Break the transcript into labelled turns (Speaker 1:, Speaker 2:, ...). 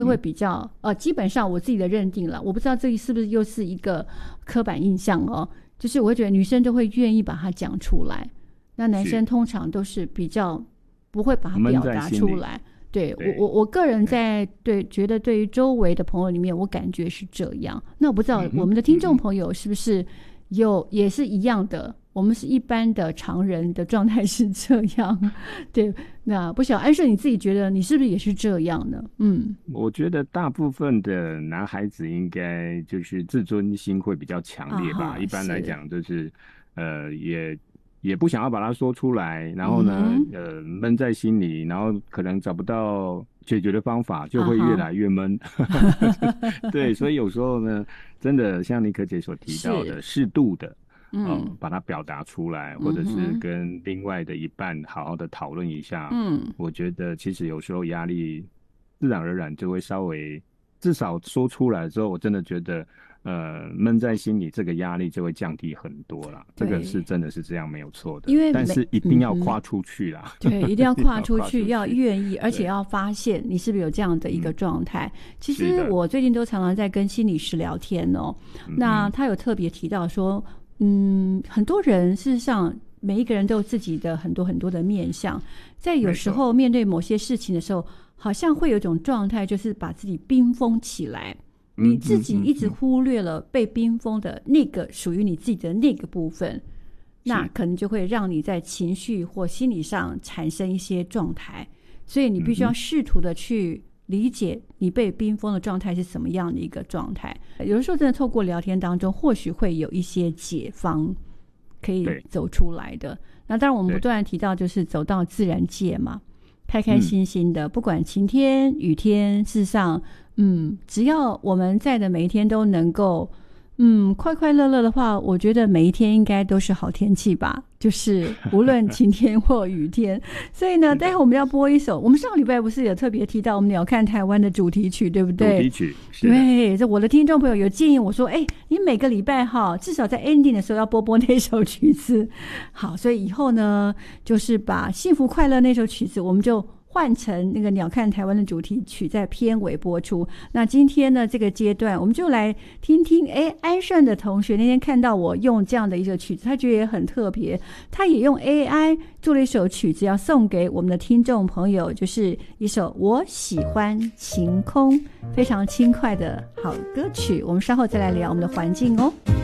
Speaker 1: 会比较基本上我自己的认定了，我不知道这是不是又是一个刻板印象哦，就是我会觉得女生都会愿意把它讲出来，那男生通常都是比较不会把它表达出来。对，我个人觉得对于周围的朋友里面，我感觉是这样。那我不知道我们的听众朋友是不是也是一样的，我们是一般的常人的状态是这样。对，那不晓得安顺你自己觉得你是不是也是这样呢？
Speaker 2: 我觉得大部分的男孩子应该就是自尊心会比较强烈吧。一般来讲就是也不想要把它说出来，然后呢闷在心里，然后可能找不到解决的方法，就会越来越闷。对，所以有时候呢，真的像妮可姐所提到的，适度的把它表达出来，或者是跟另外的一半好好的讨论一下。我觉得其实有时候压力自然而然就会稍微，至少说出来之后，我真的觉得闷在心里，这个压力就会降低很多啦。这个是真的是这样，没有错的。但是一定要跨出去啦。
Speaker 1: 对，一定要跨出去，要愿意，而且要发现你是不是有这样的一个状态。其实我最近都常常在跟心理师聊天哦。那他有特别提到说，很多人事实上每一个人都有自己的很多很多的面向，在有时候面对某些事情的时候，好像会有一种状态，就是把自己冰封起来。你自己一直忽略了被冰封的那个属于你自己的那个部分，那可能就会让你在情绪或心理上产生一些状态，所以你必须要试图的去理解你被冰封的状态是什么样的一个状态。有的时候真的透过聊天当中或许会有一些解方可以走出来的。那当然我们不断提到就是走到自然界嘛，开开心心的，不管晴天雨天，事实上只要我们在的每一天都能够快快乐乐的话，我觉得每一天应该都是好天气吧，就是无论晴天或雨天。所以呢，待会我们要播一首，我们上个礼拜不是有特别提到我们鸟看台湾的主题曲，对不对？
Speaker 2: 主题曲，
Speaker 1: 对，这我的听众朋友有建议我说，你每个礼拜至少在 ending 的时候要播那首曲子。好，所以以后呢，就是把幸福快乐那首曲子，我们就换成那个鸟看台湾的主题曲，在片尾播出。那今天呢，这个阶段我们就来听听安顺的同学那天看到我用这样的一个曲子，他觉得也很特别，他也用 AI 做了一首曲子要送给我们的听众朋友，就是一首我喜欢晴空，非常轻快的好歌曲。我们稍后再来聊我们的环境哦。